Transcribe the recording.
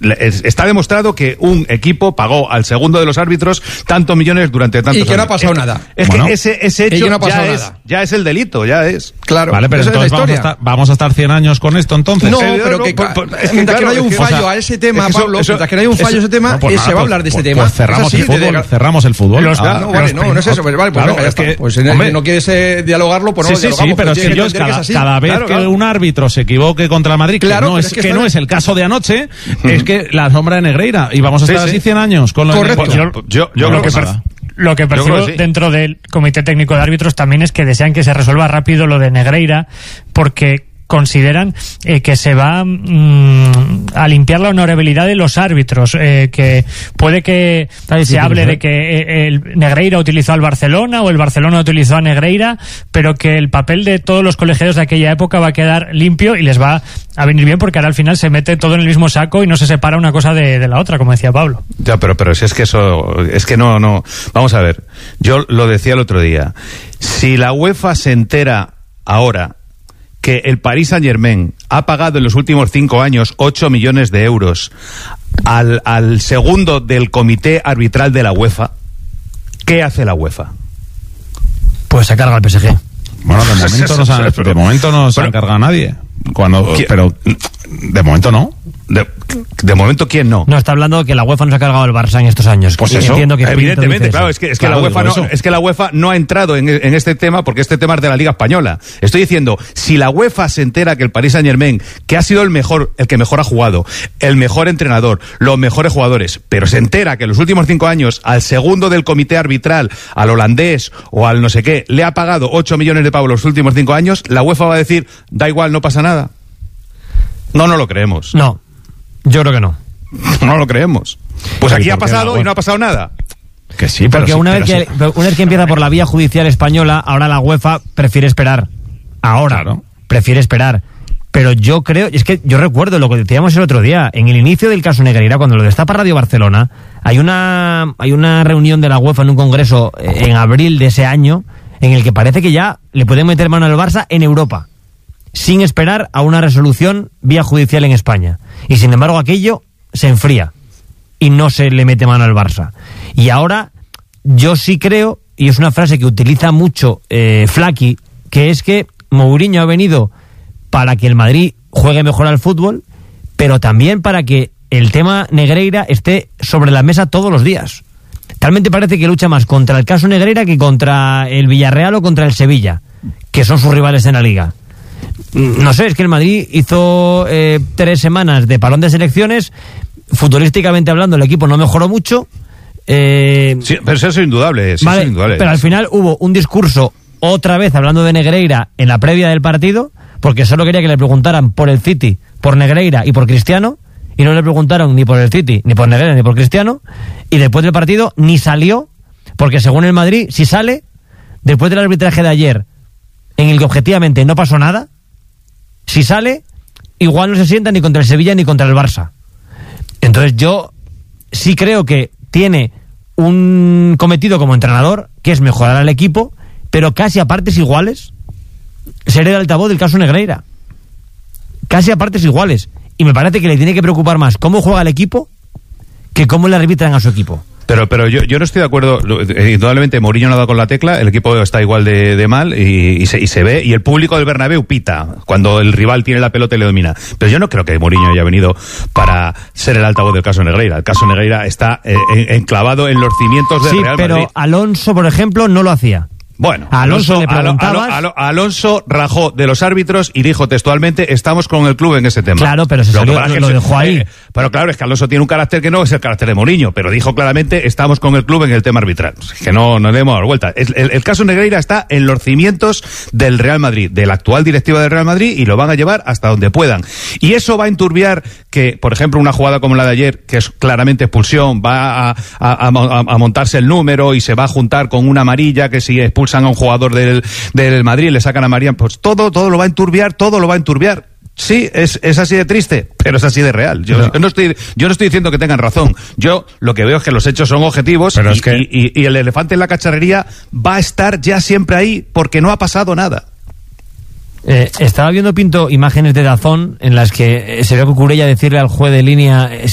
está demostrado que un equipo pagó al segundo de los árbitros tantos millones durante tantos años. Y que no ha pasado nada. Es que ese hecho no ya es el delito, ya es. Claro. Vale, pero entonces vamos a estar 100 años con esto entonces. No, pero mientras que no haya un fallo a ese tema, Pablo, mientras que no haya un fallo a ese tema, se va a hablar de este tema. Pues cerramos el fútbol. No es eso, pues vale, pues venga, ya está. Pues no quieres dialogarlo, pues no lo dialogamos. Sí, pero es que yo cada vez que un árbitro se equivoque contra el Madrid, que no es el caso de anoche, es que la sombra de Negreira, y vamos a estar así 100 años con lo correcto. Yo lo que percibo dentro del Comité Técnico de Árbitros también es que desean que se resuelva rápido lo de Negreira, porque consideran que se va a limpiar la honorabilidad de los árbitros, que puede que se hable de que el Negreira utilizó al Barcelona o el Barcelona utilizó a Negreira, pero que el papel de todos los colegiados de aquella época va a quedar limpio y les va a venir bien, porque ahora al final se mete todo en el mismo saco y no se separa una cosa de la otra, como decía Pablo. Ya, pero si es que eso, es que no. Vamos a ver, yo lo decía el otro día, si la UEFA se entera ahora que el Paris Saint-Germain ha pagado en los últimos 5 años 8 millones de euros al segundo del comité arbitral de la UEFA, ¿qué hace la UEFA? Pues se carga al PSG. Bueno, de momento no se encarga a nadie. Pero de momento no. De momento, ¿quién no? No, está hablando de que la UEFA no se ha cargado el Barça en estos años. Pues eso, entiendo que evidentemente, claro, es que la UEFA no ha entrado en este tema, porque este tema es de la Liga Española. Estoy diciendo, si la UEFA se entera que el Paris Saint-Germain, que ha sido el que mejor ha jugado, el mejor entrenador, los mejores jugadores, pero se entera que en los últimos 5 años al segundo del comité arbitral, al holandés o al no sé qué, le ha pagado 8 millones de pavos los últimos 5 años, la UEFA va a decir, da igual, no pasa nada. No lo creemos. No, yo creo que no. No lo creemos. Pues aquí ha pasado y no ha pasado nada. Que sí, pero porque una vez que empieza por la vía judicial española, ahora la UEFA prefiere esperar. Prefiere esperar. Pero yo creo, es que yo recuerdo lo que decíamos el otro día, en el inicio del caso Negreira, cuando lo destapa Radio Barcelona, hay una reunión de la UEFA en un congreso en abril de ese año, en el que parece que ya le pueden meter mano al Barça en Europa, sin esperar a una resolución vía judicial en España. Y sin embargo aquello se enfría y no se le mete mano al Barça. Y ahora yo sí creo, y es una frase que utiliza mucho Flaky, que es que Mourinho ha venido para que el Madrid juegue mejor al fútbol, pero también para que el tema Negreira esté sobre la mesa todos los días. Realmente parece que lucha más contra el caso Negreira que contra el Villarreal o contra el Sevilla, que son sus rivales en la Liga. No sé, es que el Madrid hizo 3 semanas de parón de selecciones. Futbolísticamente hablando, el equipo no mejoró mucho. Sí, pero eso es indudable. Vale, es indudable. Pero al final hubo un discurso, otra vez hablando de Negreira, en la previa del partido, porque solo quería que le preguntaran por el City, por Negreira y por Cristiano, y no le preguntaron ni por el City, ni por Negreira, ni por Cristiano, y después del partido ni salió, porque según el Madrid, si sale, después del arbitraje de ayer, en el que objetivamente no pasó nada, si sale, igual no se sienta ni contra el Sevilla ni contra el Barça. Entonces yo sí creo que tiene un cometido como entrenador, que es mejorar al equipo, pero casi a partes iguales ser el altavoz del caso Negreira. Casi a partes iguales. Y me parece que le tiene que preocupar más cómo juega el equipo que cómo le arbitran a su equipo. Pero yo no estoy de acuerdo. Indudablemente Mourinho no ha dado con la tecla, el equipo está igual de mal y se ve, y el público del Bernabéu pita cuando el rival tiene la pelota y le domina. Pero yo no creo que Mourinho haya venido para ser el altavoz del caso Negreira. El caso Negreira está enclavado en los cimientos del Real Madrid. Pero Alonso, por ejemplo, no lo hacía. Bueno, a Alonso le preguntabas... Alonso rajó de los árbitros y dijo textualmente, estamos con el club en ese tema. Claro, pero lo dejó ahí. Pero claro, es que Alonso tiene un carácter que no es el carácter de Mourinho, pero dijo claramente, estamos con el club en el tema arbitral. Es que no le hemos dado vuelta. El caso Negreira está en los cimientos del Real Madrid, de la actual directiva del Real Madrid, y lo van a llevar hasta donde puedan. Y eso va a enturbiar que, por ejemplo, una jugada como la de ayer, que es claramente expulsión, va a montarse el número y se va a juntar con una amarilla, que si expulsan a un jugador del Madrid, le sacan a Marián, pues todo lo va a enturbiar. Sí, es así de triste, pero es así de real. Yo no estoy diciendo que tengan razón. Yo lo que veo es que los hechos son objetivos, pero y el elefante en la cacharrería va a estar ya siempre ahí porque no ha pasado nada. Estaba viendo, Pinto, imágenes de DAZN en las que se ve a Cucurella decirle al juez de línea